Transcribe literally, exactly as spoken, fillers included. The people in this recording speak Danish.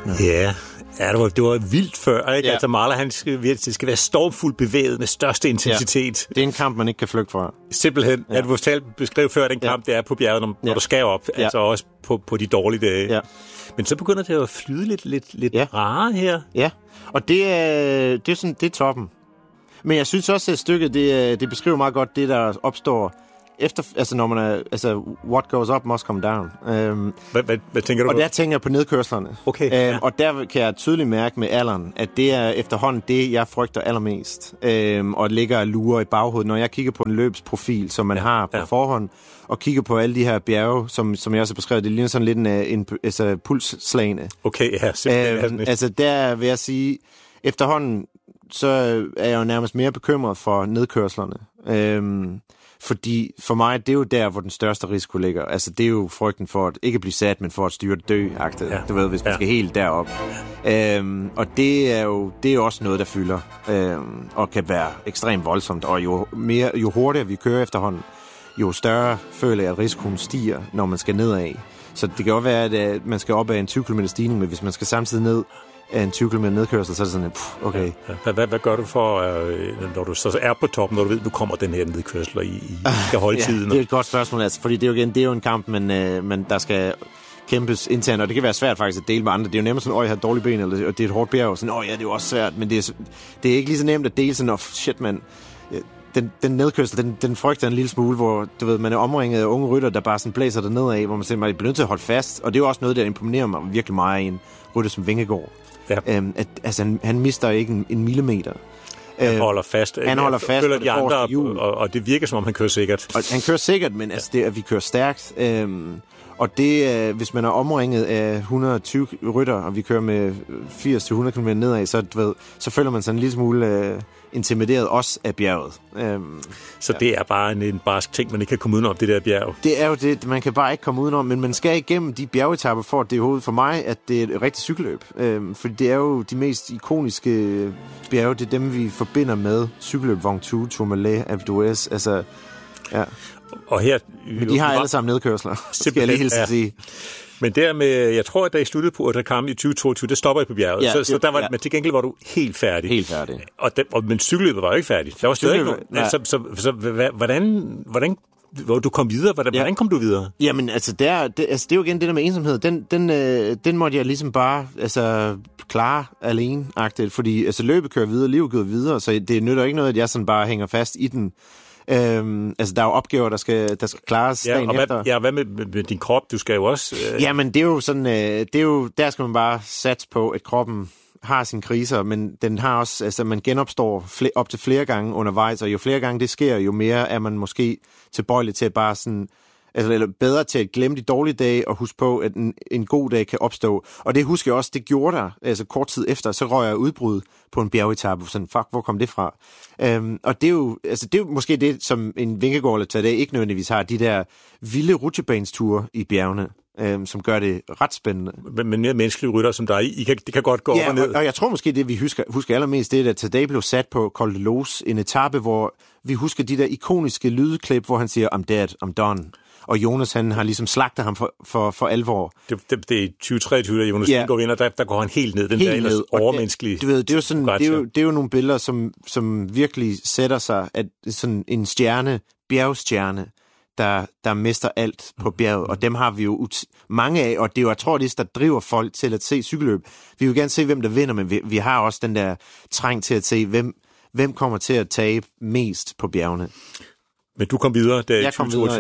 Ja, ja. Ja, det var, det var vildt før, ikke? Ja. Altså Marler, han skal, det skal være stormfuldt bevæget med største intensitet. Ja. Det er en kamp, man ikke kan flygte fra. Simpelthen. Ja. At du selv beskrev før, den kamp, ja. det er på bjerget, når, ja. når du skal op. Ja. Altså også på, på de dårlige dage. Ja. Men så begynder det at flyde lidt, lidt, lidt ja. rare her. Ja, og det er, det er, sådan, det er toppen. Men jeg synes også, at stykket, det, det beskriver meget godt det, der opstår efter, altså når man er, altså what goes up must come down. Øhm, hvad, hvad, hvad tænker du og på? der tænker jeg på nedkørslerne. Okay. Øhm, ja. Og der kan jeg tydeligt mærke med alderen, at det er efterhånden det, jeg frygter allermest. Øhm, og ligger og lurer i baghovedet, når jeg kigger på en løbsprofil, som man ja. har på ja. forhånd, og kigger på alle de her bjerge, som, som jeg også har beskrevet, det ligner sådan lidt en, en altså, pulsslagene. Okay, ja, simpelthen. Øhm, altså der vil jeg sige, efterhånden, så er jeg jo nærmest mere bekymret for nedkørslerne. Øhm, Fordi for mig, det er jo der, hvor den største risiko ligger. Altså, det er jo frygten for at ikke blive sat, men for at styre dø-agtigt. Ja. Du ved, hvis man ja. skal helt derop. Øhm, og det er jo det er jo også noget, der fylder. Øhm, og kan være ekstremt voldsomt. Og jo, mere, jo hurtigere vi kører efterhånden, jo større føler jeg, at risikoen stiger, når man skal nedad. Så det kan jo være, at man skal op ad en tyve kilometer stigning, men hvis man skal samtidig ned af en tyve kilometer nedkørsel, så er det sådan, pff, okay. Ja, ja. Hvad, hvad gør du for, øh, når du så er på toppen, når du ved, nu kommer den her nedkørsel, og I, I skal holde ja, tiden? Det er et godt spørgsmål, altså, fordi det er jo, igen, det er jo en kamp, men, øh, men der skal kæmpes internt, og det kan være svært faktisk at dele med andre. Det er jo nemmere sådan, åh, jeg har dårlige ben, eller det er et hårdt bjerg, sådan, åh, ja, det er jo også svært, men det er, det er ikke lige så nemt at dele sådan, åh, shit, mand. Den, den nedkørsel, den, den frygter en lille smule, hvor du ved, man er omringet af unge rytter, der bare sådan blæser der nedad, hvor man siger, man bliver nødt til at holde fast, og det er jo også noget, der imponerer mig virkelig meget i en rytter som Vingegaard. Ja. Øhm, at, altså, han, han mister ikke en, en millimeter. Han holder fast. Han holder fast, og, de andre, og, og det virker, som om han kører sikkert. Og han kører sikkert, men ja. altså, det, at vi kører stærkt. Øhm, og det, hvis man er omringet af et hundrede og tyve rytter, og vi kører med firs til hundrede kilometer nedad, så, du ved, så føler man sig en lille smule øh, intimideret også af bjerget. Øhm, så ja. det er bare en, en barsk ting, man ikke kan komme udenom, det der bjerg? Det er jo det, man kan bare ikke komme udenom, men man skal igennem de bjergetapper for, at det er hovedet for mig, at det er et rigtigt cykelløb. Øhm, for det er jo de mest ikoniske bjerge, det er dem, vi forbinder med cykelløb, Ventoux, Tourmalet, Alpe d'Huez, altså, ja. Og her, men de har alle sammen nedkørsler, skal jeg lige hilse ja. at sige. Men der med, jeg tror, at da I sluttede på, at der kom i tyve toogtyve, der stopper I på bjerget. Ja, så, så der var, ja. men til gengæld var du helt færdig. Helt færdig. Og, den, og men cykelløbet var jo ikke færdig. Der var stadig ikke ja. altså, så, så, så hvordan, hvordan hvor du kom videre? Hvordan, ja. hvordan kom du videre? Jamen, altså, der, det, altså, det er jo igen det der med ensomhed. Den, den, øh, den måtte jeg ligesom bare altså, klare alene-agtigt, fordi altså, løbet kører videre, livet kører videre, så det nytter ikke noget, at jeg sådan bare hænger fast i den. Øhm, altså, der er jo opgaver, der skal, der skal klares ja, dagen og hvad, efter. Ja, hvad med, med din krop? Du skal jo også... Øh... Jamen, det er jo sådan... Øh, det er jo, der skal man bare satse på, at kroppen har sine kriser, men den har også... Altså, man genopstår fl- op til flere gange undervejs, og jo flere gange det sker, jo mere er man måske tilbøjelig til at bare sådan... Altså, eller bedre til at glemme de dårlige dage og huske på, at en, en god dag kan opstå. Og det husker jeg også, det gjorde der. Altså kort tid efter, så røg jeg udbrud på en bjergetappe. Sådan, fuck, hvor kom det fra? Øhm, og det er, jo, altså, det er jo måske det, som en Vingegaard eller Tadej ikke nødvendigvis har. De der vilde rutsjebanesture i bjergene, øhm, som gør det ret spændende. Men, men mere menneskelige rytter som dig, I kan, det kan godt gå ja, op og ned. Og, og jeg tror måske, det vi husker, husker allermest, det er, at Tadej blev sat på Col de Los, en etape, hvor vi husker de der ikoniske lydklip, hvor han siger, I'm dead, I'm done. Og Jonas, han har ligesom slagtet ham for, for, for alvor. Det, det, det er tyve treogtyve, der Jonas ja. går ind, og der, der går han helt ned. Den helt der ellers ned. overmenneskelige... Det, du ved, det er jo sådan, det er jo, det er jo nogle billeder, som, som virkelig sætter sig, at sådan en stjerne, bjergstjerne, der, der mister alt på bjerget. Og dem har vi jo ut- mange af, og det er jo, jeg tror, det er, der driver folk til at se cykelløb. Vi vil gerne se, hvem der vinder, men vi, vi har også den der træng til at se, hvem, hvem kommer til at tabe mest på bjergene. Men du kom videre, da jeg kom videre,